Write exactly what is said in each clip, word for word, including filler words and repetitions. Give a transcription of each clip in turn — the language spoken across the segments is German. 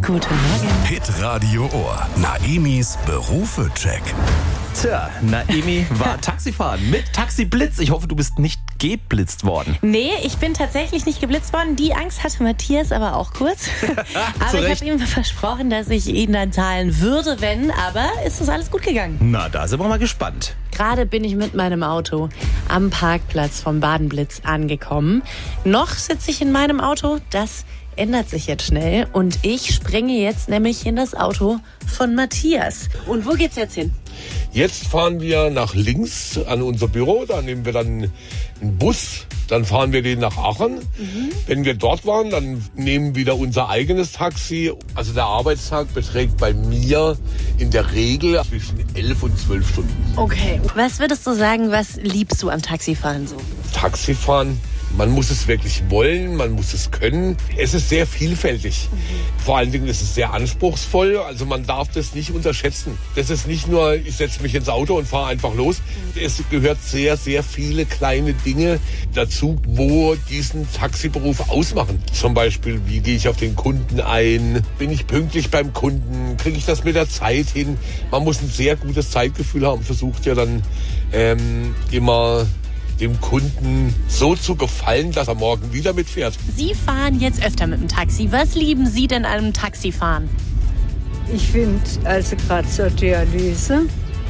Guten Morgen. Hit-Radio Ohr. Naemis Berufe-Check. Tja, Naemi war Taxifahren mit Taxi Blitz. Ich hoffe, du bist nicht geblitzt worden. Nee, ich bin tatsächlich nicht geblitzt worden. Die Angst hatte Matthias aber auch kurz. Aber ich habe ihm versprochen, dass ich ihn dann zahlen würde, wenn. Aber ist das alles gut gegangen? Na, da sind wir mal gespannt. Gerade bin ich mit meinem Auto am Parkplatz vom Baden-Blitz angekommen. Noch sitze ich in meinem Auto. Das ändert sich jetzt schnell. Und ich springe jetzt nämlich in das Auto von Matthias. Und wo geht's jetzt hin? Jetzt fahren wir nach links an unser Büro, da nehmen wir dann einen Bus, dann fahren wir den nach Aachen. Mhm. Wenn wir dort waren, dann nehmen wir wieder unser eigenes Taxi. Also der Arbeitstag beträgt bei mir in der Regel zwischen elf und zwölf Stunden. Okay. Was würdest du sagen, was liebst du am Taxifahren so? Taxifahren, man muss es wirklich wollen, man muss es können. Es ist sehr vielfältig. Mhm. Vor allen Dingen ist es sehr anspruchsvoll. Also man darf das nicht unterschätzen. Das ist nicht nur, ich setze mich ins Auto und fahre einfach los. Mhm. Es gehört sehr, sehr viele kleine Dinge dazu, wo diesen Taxiberuf ausmachen. Zum Beispiel, wie gehe ich auf den Kunden ein? Bin ich pünktlich beim Kunden? Kriege ich das mit der Zeit hin? Man muss ein sehr gutes Zeitgefühl haben. Versucht ja dann ähm, immer dem Kunden so zu gefallen, dass er morgen wieder mitfährt. Sie fahren jetzt öfter mit dem Taxi. Was lieben Sie denn an einem Taxifahren? Ich finde, also gerade zur Dialyse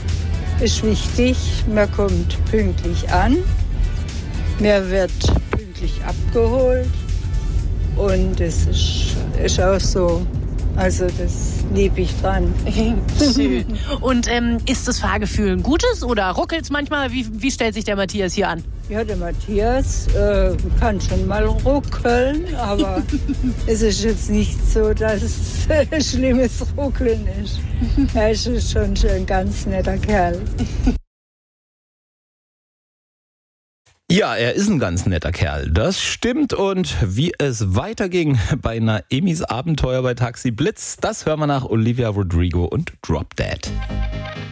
ist wichtig, man kommt pünktlich an, man wird pünktlich abgeholt und es ist, ist auch so. Also das lebe ich dran. Schön. Und ähm, ist das Fahrgefühl ein gutes oder ruckelt es manchmal? Wie, wie stellt sich der Matthias hier an? Ja, der Matthias äh, kann schon mal ruckeln, aber es ist jetzt nicht so, dass es ein schlimmes Ruckeln ist. Er ist schon ein ganz netter Kerl. Ja, er ist ein ganz netter Kerl, das stimmt. Und wie es weiterging bei Naemis Abenteuer bei Taxi Blitz, das hören wir nach Olivia Rodrigo und Drop Dead.